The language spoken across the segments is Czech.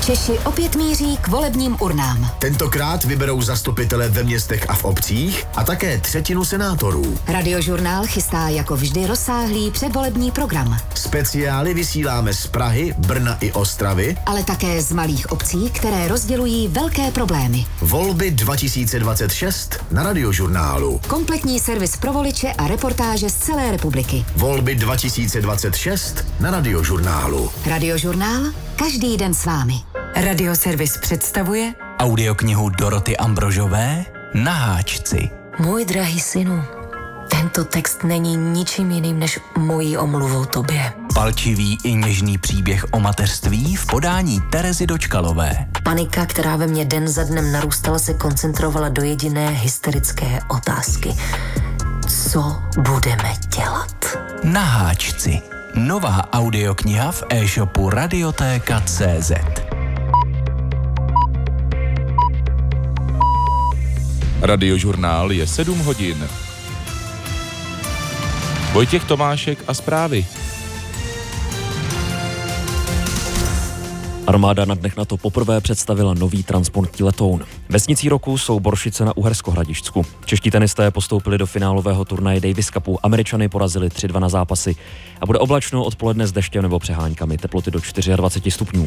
Češi opět míří k volebním urnám. Tentokrát vyberou zastupitele ve městech a v obcích a také třetinu senátorů. Radiožurnál chystá jako vždy rozsáhlý předvolební program. Speciály vysíláme z Prahy, Brna i Ostravy, ale také z malých obcí, které rozdělují velké problémy. Volby 2026 na Radiožurnálu. Kompletní servis pro voliče a reportáže z celé republiky. Volby 2026 na Radiožurnálu. Radiožurnál každý den s vámi. Radioservis představuje audioknihu Doroty Ambrožové Na háčci. Můj drahý synu, tento text není ničím jiným než mojí omluvou tobě. Palčivý i něžný příběh o mateřství v podání Terezy Dočkalové. Panika, která ve mně den za dnem narůstala, se koncentrovala do jediné hysterické otázky. Co budeme dělat? Na háčci. Nová audiokniha v e-shopu Radiotéka.cz. Radiožurnál je 7 hodin. Vojtěch Tomášek a zprávy. Armáda na dnech NATO poprvé představila nový transportní letoun. Vesnicí roku jsou Boršice na Uhersko-Hradišťsku. Čeští tenisté postoupili do finálového turnaje Davis Cupu. Američany porazili 3-2 na zápasy. A bude oblačno odpoledne s deštěm nebo přeháňkami. Teploty do 24 stupňů.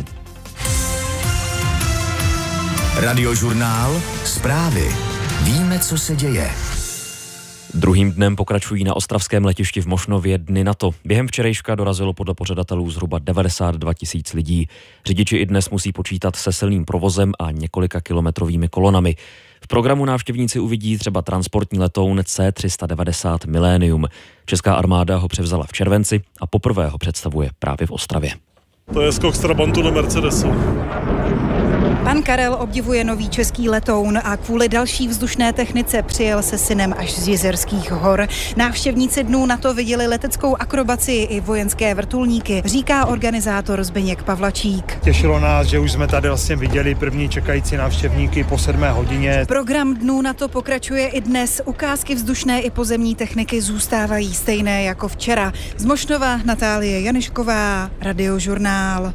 Radiožurnál zprávy. Víme, co se děje. Druhým dnem pokračují na ostravském letišti v Mošnově dny NATO. Během včerejška dorazilo podle pořadatelů zhruba 92 000 lidí. Řidiči i dnes musí počítat se silným provozem a několika kilometrovými kolonami. V programu návštěvníci uvidí třeba transportní letoun C-390 Millennium. Česká armáda ho převzala v červenci a poprvé ho představuje právě v Ostravě. To je skok z Trabantu do Mercedesu. Pan Karel obdivuje nový český letoun a kvůli další vzdušné technice přijel se synem až z Jizerských hor. Návštěvníci dnů NATO viděli leteckou akrobaci i vojenské vrtulníky, říká organizátor Zbyněk Pavlačík. Těšilo nás, že už jsme tady vlastně viděli první čekající návštěvníky po 7 hodině. Program dnů NATO pokračuje i dnes. Ukázky vzdušné i pozemní techniky zůstávají stejné jako včera. Z Mošnova Natálie Janišková, Radiožurnál.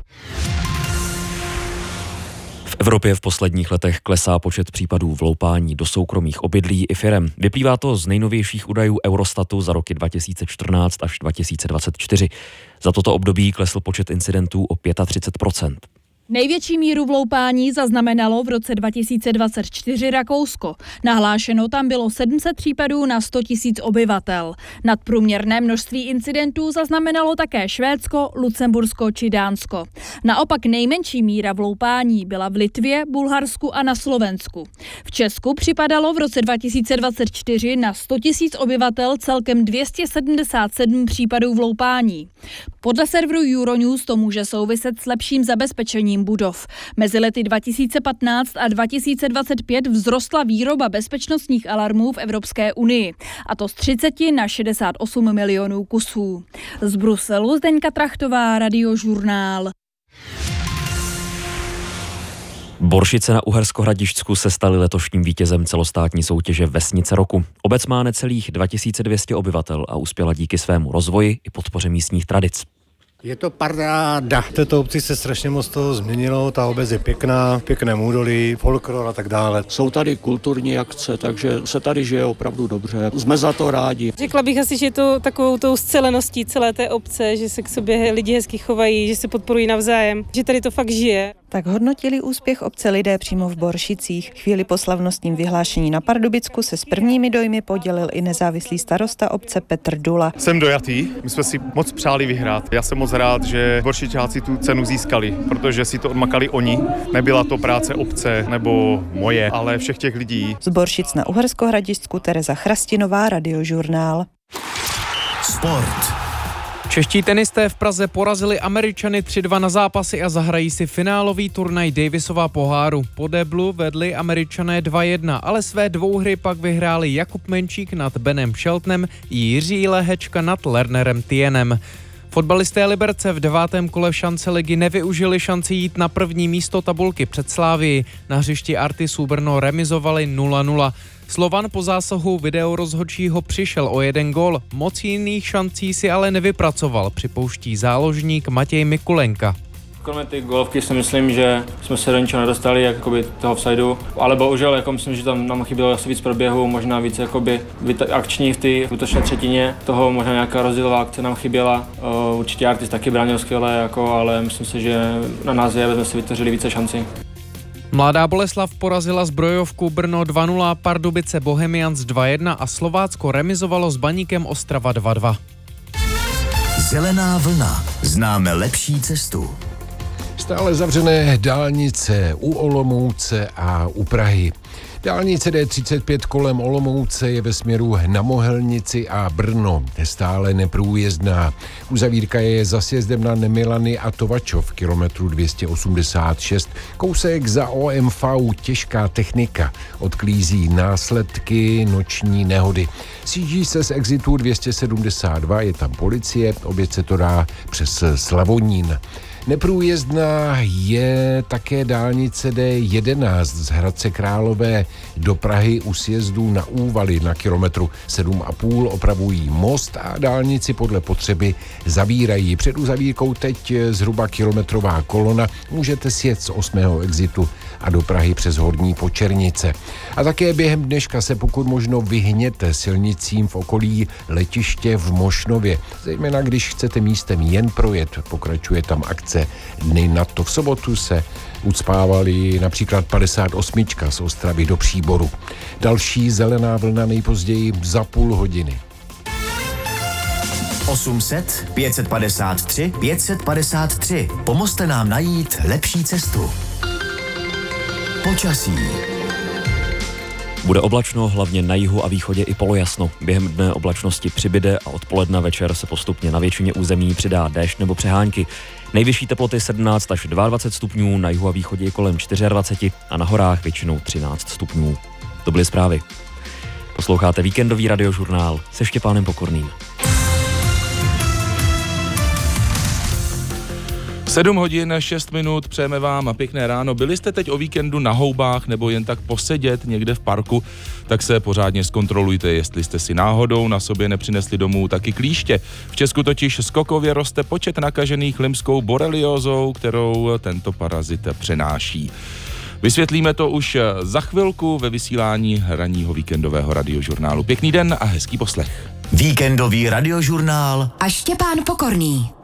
V Evropě v posledních letech klesá počet případů vloupání do soukromých obydlí i firem. Vyplývá to z nejnovějších údajů Eurostatu za roky 2014 až 2024. Za toto období klesl počet incidentů o 35%. Největší míru vloupání zaznamenalo v roce 2024 Rakousko. Nahlášeno tam bylo 700 případů na 100 000 obyvatel. Nadprůměrné množství incidentů zaznamenalo také Švédsko, Lucembursko či Dánsko. Naopak nejmenší míra vloupání byla v Litvě, Bulharsku a na Slovensku. V Česku připadalo v roce 2024 na 100 000 obyvatel celkem 277 případů vloupání. Podle serveru Euronews to může souviset s lepším zabezpečením budov. Mezi lety 2015 a 2025 vzrostla výroba bezpečnostních alarmů v Evropské unii, a to z 30 na 68 milionů kusů. Z Bruselu Zdeňka Trachtová, Radiožurnál. Boršice na Uhersko-Hradišťsku se staly letošním vítězem celostátní soutěže Vesnice roku. Obec má necelých 2200 obyvatel a uspěla díky svému rozvoji i podpoře místních tradic. Je to paráda. V této obci se strašně moc toho změnilo, ta obec je pěkná, pěkné údolí, folklor a tak dále. Jsou tady kulturní akce, takže se tady žije opravdu dobře. Jsme za to rádi. Řekla bych asi, že je to takovou tou sceleností celé té obce, že se k sobě lidi hezky chovají, že se podporují navzájem, že tady to fakt žije. Tak hodnotili úspěch obce lidé přímo v Boršicích. Chvíli po slavnostním vyhlášení na Pardubicku se s prvními dojmy podělil i nezávislý starosta obce Petr Dula. Jsem dojatý, my jsme si moc přáli vyhrát. Já jsem moc rád, že Boršičáci tu cenu získali, protože si to odmakali oni. Nebyla to práce obce nebo moje, ale všech těch lidí. Z Boršic na Uhersko-Hradišťsku Tereza Chrastinová, Radiožurnál. Sport. Čeští tenisté v Praze porazili Američany 3-2 na zápasy a zahrají si finálový turnaj Davisova poháru. Po deblu vedli Američané 2-1, ale své dvouhry pak vyhráli Jakub Menčík nad Benem Sheltonem i Jiří Lehečka nad Lernerem Tienem. Fotbalisté Liberce v 9. kole šance ligy nevyužili šanci jít na první místo tabulky před Slávií. Na hřišti Artisu Brno remizovali 0-0. Slovan po zásahu videorozhodčího přišel o 1 gól. Moc jiných šancí si ale nevypracoval, připouští záložník Matěj Mikulenka. Kromě ty golovky si myslím, že jsme se do ničeho nedostali, jakoby toho offsideu, ale bohužel jako myslím, že tam nám chybělo asi víc proběhu, možná víc jakoby akční v té útočné třetině, toho možná nějaká rozdílová akce nám chyběla. Určitě Artis taky bránil skvěle, jako, ale myslím si, že na nás je, aby jsme si vytvořili více šancí. Mladá Boleslav porazila Zbrojovku Brno 2-0, Pardubice Bohemians 2-1 a Slovácko remizovalo s Baníkem Ostrava 2-2. Zelená vlna. Známe lepší cestu. Stále zavřené dálnice u Olomouce a u Prahy. Dálnice D35 kolem Olomouce je ve směru na Mohelnici a Brno stále neprůjezdná. Uzavírka je za sjezdem na Nemilany a Tovačov, kilometru 286. Kousek za OMV těžká technika odklízí následky noční nehody. Sjíždí se z exitu 272, je tam policie, oběť se to dá přes Slavonín. Neprůjezdná je také dálnice D11 z Hradce Králové do Prahy u sjezdu na Úvaly na kilometru 7,5 opravují most a dálnici podle potřeby zavírají. Před uzavírkou teď zhruba kilometrová kolona, můžete sjet z 8. exitu a do Prahy přes Horní Počernice. A také během dneška se pokud možno vyhněte silnicím v okolí letiště v Mošnově, zejména když chcete místem jen projet, pokračuje tam akce Dny NATO. V sobotu se ucpávali například 58 z Ostravy do Příboru. Další zelená vlna nejpozději za půl hodiny. 800 553 553. Pomozte nám najít lepší cestu. Počasí. Bude oblačno, hlavně na jihu a východě i polojasno. Během dne oblačnosti přibyde a odpoledne večer se postupně na většině území přidá déšť nebo přehánky. Nejvyšší teploty 17 až 22 stupňů, na jihu a východě kolem 24 a na horách většinou 13 stupňů. To byly zprávy. Posloucháte víkendový radiožurnál se Štěpánem Pokorným. 7 hodin 6 minut, přejeme vám a pěkné ráno. Byli jste teď o víkendu na houbách nebo jen tak posedět někde v parku, tak se pořádně zkontrolujte, jestli jste si náhodou na sobě nepřinesli domů taky klíště. V Česku totiž skokově roste počet nakažených limskou boreliózou, kterou tento parazit přenáší. Vysvětlíme to už za chvilku ve vysílání ranního víkendového radiožurnálu. Pěkný den a hezký poslech. Víkendový radiožurnál a Štěpán Pokorný.